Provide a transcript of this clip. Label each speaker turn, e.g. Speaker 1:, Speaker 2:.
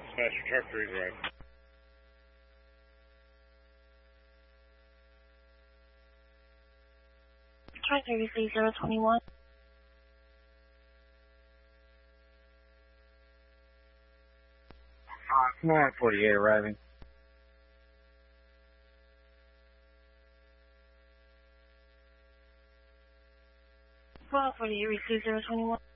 Speaker 1: Dispatcher, truck 3 is right.
Speaker 2: Try 33021.
Speaker 3: Come on, 48 arriving.
Speaker 2: Well, 48, receive 021.